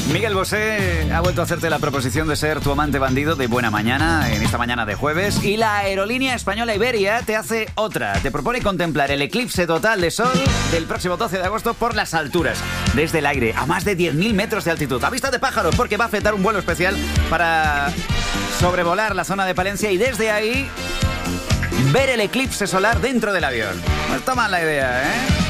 Miguel Bosé ha vuelto a hacerte la proposición de ser tu amante bandido de buena mañana, en esta mañana de jueves. Y la aerolínea española Iberia te hace otra. Te propone contemplar el eclipse total de sol del próximo 12 de agosto por las alturas, desde el aire, a más de 10.000 metros de altitud, a vista de pájaro, porque va a afectar un vuelo especial para sobrevolar la zona de Palencia y desde ahí ver el eclipse solar dentro del avión. No está mal la idea, ¿eh?